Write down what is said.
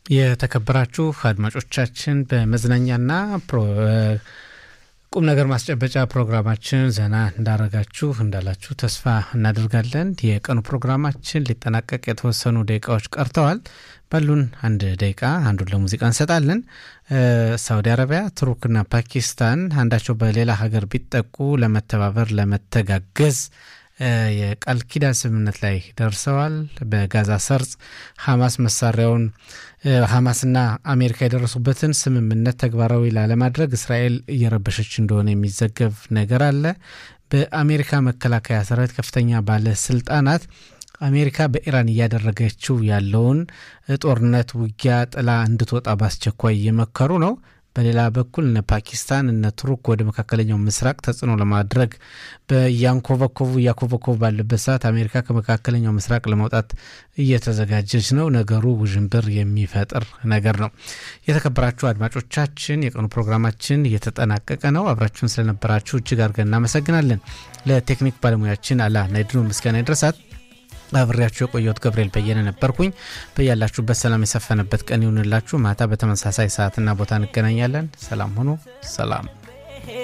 የተከበራችሁ አድማጮቻችን በመዝናኛና ቁም ነገር ማስጨበጫ ፕሮግራማችን ዘና እንዳረጋችሁ እንዳላችሁ ተስፋ እናደርጋለን። የቀኑ ፕሮግራማችን ሊጠናቀቅ የተወሰኑ ደቂቃዎች ቀርተዋል። ባሉን አንድ ደቂቃ አንዱን ለሙዚቃ እንሰጣለን። ሳውዲ አረቢያ፣ ቱርክና ፓኪስታን አንዳቸው በሌላ ሀገር ቢጠቁ ለመተባበር ለመተጋገዝ የቃል ኪዳን ስምምነት ላይ ደርሰዋል። በጋዛ ሰርጽ ሐማስ መሳሪያውን ሐማስና አሜሪካ የደረሱበትን ስምምነት ተግባራዊ ለማድረግ እስራኤል እየረበሸች እንደሆነ የሚዘገብ ነገር አለ። በአሜሪካ መከላከያ ሰራዊት ከፍተኛ ባለስልጣናት አሜሪካ በኢራን እያደረገችው ያለውን ጦርነት ውጊያ ጥላ እንድትወጣ ባስቸኳይ እየመከሩ ነው። በሌላ በኩል ፓኪስታን እና ቱርክ ወደ መካከለኛው ምስራቅ ተጽዕኖ ለማድረግ ያኮበኮቡ ባለበት ሰዓት አሜሪካ ከመካከለኛው ምስራቅ ለመውጣት እየተዘጋጀች ነው። ነገሩ ውዥንብር የሚፈጥር ነገር ነው። የተከበራችሁ አድማጮቻችን የቀኑ ፕሮግራማችን እየተጠናቀቀ ነው። አብራችሁን ስለነበራችሁ እጅግ አድርገን እናመሰግናለን። ለቴክኒክ ባለሙያችን አላ ናይድሮ ምስጋና ይድረሳት። አብሬያችሁ የቆየሁት ገብርኤል በየነ ነበርኩኝ። በያላችሁበት ሰላም የሰፈነበት ቀን ይሁንላችሁ። ማታ በተመሳሳይ ሰዓትና ቦታ እንገናኛለን። ሰላም ሁኑ። ሰላም